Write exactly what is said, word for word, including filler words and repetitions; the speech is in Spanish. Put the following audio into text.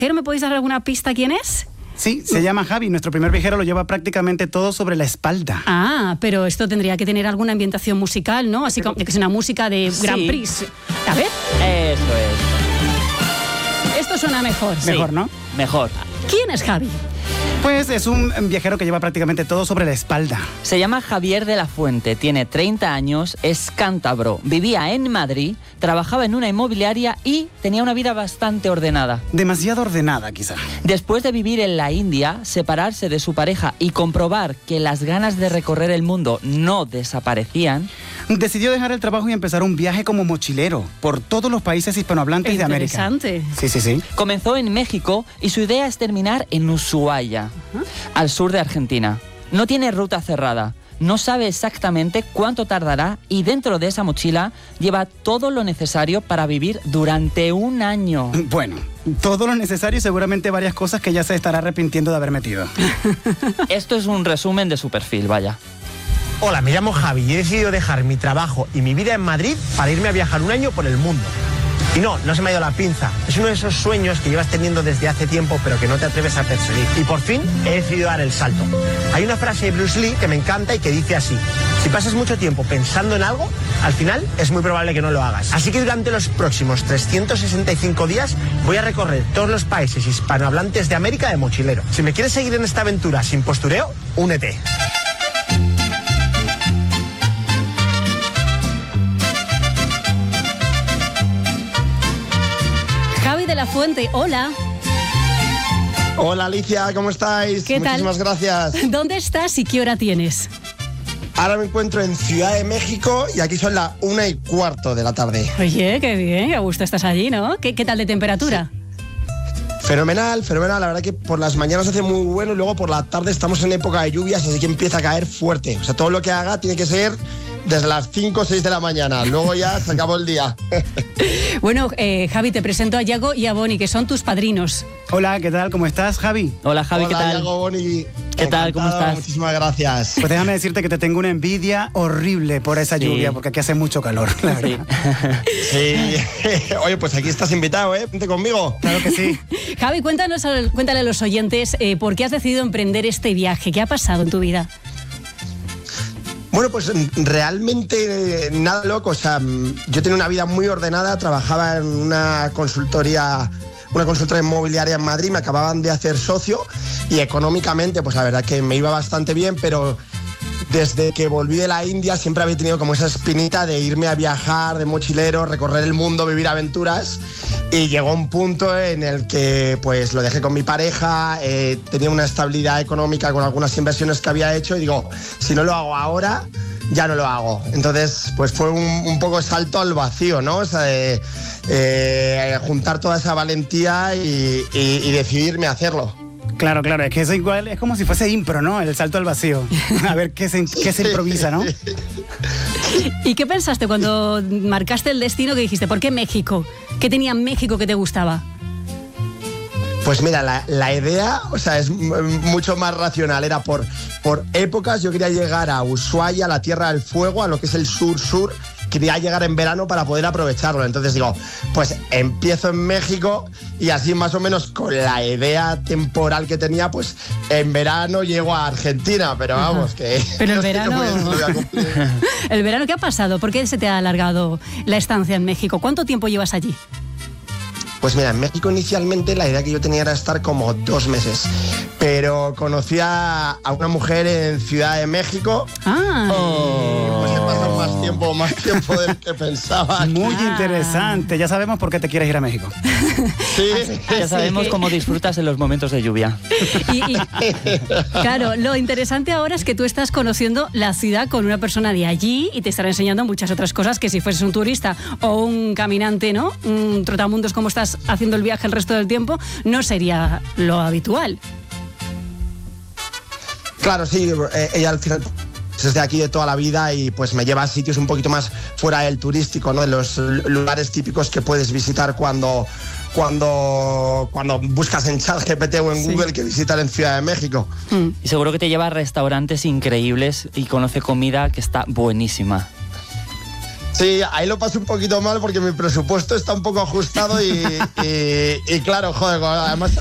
¿Pero me podéis dar alguna pista quién es? Sí, se llama Javi. Nuestro primer viajero lo lleva prácticamente todo sobre la espalda. Ah, pero esto tendría que tener alguna ambientación musical, ¿no? Así como que es una música de Sí. Grand Prix. A ver, Eso es. esto suena mejor. Sí. Mejor, ¿no? Mejor. ¿Quién es Javi? Pues es un viajero que lleva prácticamente todo sobre la espalda. Se llama Javier de la Fuente, tiene treinta años, es cántabro, vivía en Madrid, trabajaba en una inmobiliaria y tenía una vida bastante ordenada. Demasiado ordenada, quizá. Después de vivir en la India, separarse de su pareja y comprobar que las ganas de recorrer el mundo no desaparecían, Decidió dejar el trabajo y empezar un viaje como mochilero por todos los países hispanohablantes de América. Interesante. Sí, sí, sí. comenzó en México y su idea es terminar en Ushuaia, al sur de Argentina. No tiene ruta cerrada, no sabe exactamente cuánto tardará y dentro de esa mochila lleva todo lo necesario para vivir durante un año. Bueno, todo lo necesario y seguramente varias cosas que ya se estará arrepintiendo de haber metido. Esto es un resumen de su perfil, vaya. Hola, me llamo Javi y he decidido dejar mi trabajo y mi vida en Madrid para irme a viajar un año por el mundo. Y no, no se me ha ido la pinza. Es uno de esos sueños que llevas teniendo desde hace tiempo pero que no te atreves a perseguir. Y por fin he decidido dar el salto. Hay una frase de Bruce Lee que me encanta y que dice así: si pasas mucho tiempo pensando en algo, al final es muy probable que no lo hagas. Así que durante los próximos trescientos sesenta y cinco días voy a recorrer todos los países hispanohablantes de América de mochilero. Si me quieres seguir en esta aventura sin postureo, únete. Javi de la Fuente, hola. Hola Alicia, ¿cómo estáis? ¿Qué tal? Muchísimas gracias. ¿Dónde estás y qué hora tienes? Ahora me encuentro en Ciudad de México y aquí son las una y cuarto de la tarde. Oye, qué bien, qué a gusto estás allí, ¿no? ¿Qué, qué tal de temperatura? Fenomenal, fenomenal. La verdad que por las mañanas hace muy bueno y luego por la tarde estamos en época de lluvias, así que empieza a caer fuerte. O sea, todo lo que haga tiene que ser desde las cinco o seis de la mañana. Luego ya se acabó el día. Bueno, eh, Javi, te presento a Yago y a Boni, que son tus padrinos. Hola, ¿qué tal? ¿Cómo estás, Javi? Hola Javi, Hola, ¿qué tal? Iago, Boni. ¿Qué tal? ¿Cómo Encantado, estás? Muchísimas gracias. Pues déjame decirte que te tengo una envidia horrible por esa Sí. lluvia, porque aquí hace mucho calor, la Sí. verdad. Sí. Oye, pues aquí estás invitado, ¿eh? Vente conmigo. Claro que sí. Javi, cuéntanos, a- cuéntale a los oyentes eh, por qué has decidido emprender este viaje. ¿Qué ha pasado en tu vida? Bueno, pues realmente eh, nada loco. O sea, mm, yo tenía una vida muy ordenada, trabajaba en una consultoría, una consultora inmobiliaria en Madrid, me acababan de hacer socio y económicamente, pues la verdad que me iba bastante bien, pero desde que volví de la India siempre había tenido como esa espinita de irme a viajar de mochilero, recorrer el mundo, vivir aventuras. Y llegó un punto en el que pues lo dejé con mi pareja, eh, tenía una estabilidad económica con algunas inversiones que había hecho y digo, si no lo hago ahora, ya no lo hago. Entonces pues fue un, un poco salto al vacío, ¿no? O sea, de eh, juntar toda esa valentía y, y, y decidirme a hacerlo. Claro, claro, es que eso igual es como si fuese impro, ¿no? El salto al vacío. A ver qué se, qué se improvisa, ¿no? ¿Y qué pensaste cuando marcaste el destino que dijiste? ¿Por qué México? ¿Qué tenía México que te gustaba? Pues mira, la, la idea, o sea, es m- mucho más racional. Era por, por épocas, yo quería llegar a Ushuaia, a la Tierra del Fuego, a lo que es el sur-sur. Quería llegar en verano para poder aprovecharlo. Entonces digo, pues empiezo en México y así más o menos con la idea temporal que tenía, pues en verano llego a Argentina. Pero vamos, que... Pero el no sé verano- cómo lo voy a cumplir. ¿El verano qué ha pasado? ¿Por qué se te ha alargado la estancia en México? ¿Cuánto tiempo llevas allí? Pues mira, en México inicialmente la idea que yo tenía era estar como dos meses, pero conocí a, a una mujer en Ciudad de México. Ah, Pues he pasado más tiempo, más tiempo del que pensaba. Muy Ah. interesante. Ya sabemos por qué te quieres ir a México. Sí. Ya sabemos que- cómo disfrutas en los momentos de lluvia. y, y- claro, lo interesante ahora es que tú estás conociendo la ciudad con una persona de allí y te estará enseñando muchas otras cosas que si fueses un turista o un caminante, ¿no? Un trotamundos como estás haciendo el viaje el resto del tiempo, no sería lo habitual. Claro, sí, eh, ella al final es de aquí de toda la vida y pues me lleva a sitios un poquito más fuera del turístico, ¿no? De los lugares típicos que puedes visitar cuando, cuando, cuando buscas en ChatGPT o en Sí. Google que visitar en Ciudad de México. Mm. Y seguro que te lleva a restaurantes increíbles y conoce comida que está buenísima. Sí, ahí lo paso un poquito mal porque mi presupuesto está un poco ajustado y, y, y claro, joder, además